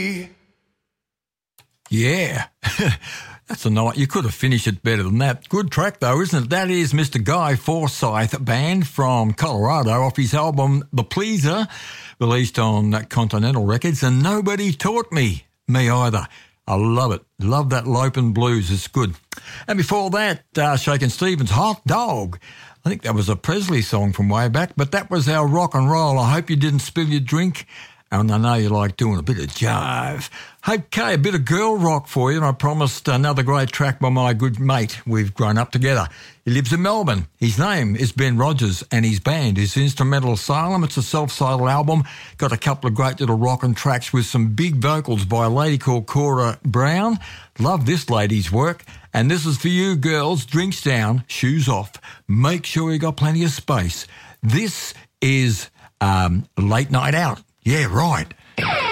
Yeah. That's a night. You could have finished it better than that. Good track, though, isn't it? That is Mr. Guy Forsyth Band from Colorado off his album The Pleaser, released on Continental Records, and Nobody Taught Me. Me either. I love it. Love that Lopin blues. It's good. And before that, Shakin' Stevens, Hot Dog. I think that was a Presley song from way back, but that was our rock and roll. I hope you didn't spill your drink. And I know you like doing a bit of jive. Okay, a bit of girl rock for you, and I promised another great track by my good mate. We've grown up together. He lives in Melbourne. His name is Ben Rogers, and his band is Instrumental Asylum. It's a self-titled album. Got a couple of great little rockin' tracks with some big vocals by a lady called Cora Brown. Love this lady's work. And this is for you girls. Drinks down, shoes off. Make sure you got plenty of space. This is Late Night Out. Yeah, right.